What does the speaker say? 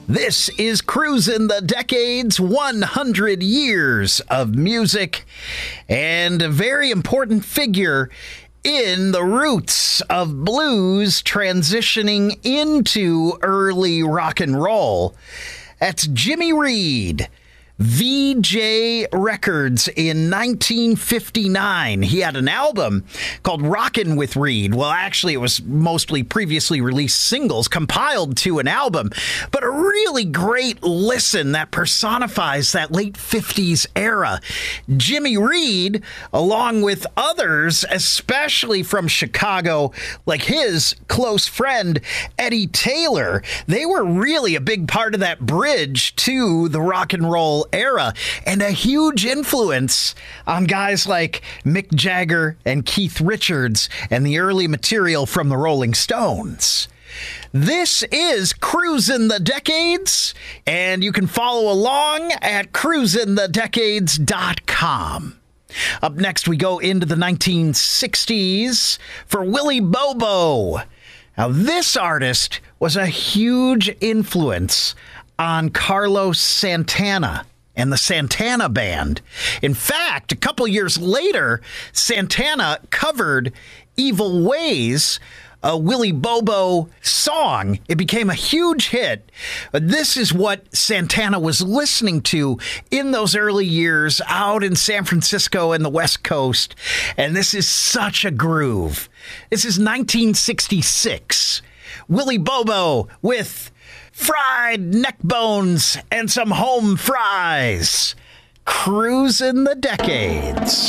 This is Cruisin' the Decades, 100 years of music, and a very important figure in the roots of blues transitioning into early rock and roll. That's Jimmy Reed. VJ Records in 1959. He had an album called Rockin' with Reed. Well, actually, it was mostly previously released singles compiled to an album, but a really great listen that personifies that late 50s era. Jimmy Reed, along with others, especially from Chicago, like his close friend Eddie Taylor, they were really a big part of that bridge to the rock and roll era and a huge influence on guys like Mick Jagger and Keith Richards and the early material from the Rolling Stones. This is Cruisin' the Decades, and you can follow along at cruisinthedecades.com. Up next, we go into the 1960s for Willie Bobo. Now, this artist was a huge influence on Carlos Santana and the Santana Band. In fact, a couple years later, Santana covered Evil Ways, a Willie Bobo song. It became a huge hit. This is what Santana was listening to in those early years out in San Francisco and the West Coast. And this is such a groove. This is 1966. Willie Bobo with fried neck bones and some home fries. Cruisin' the Decades.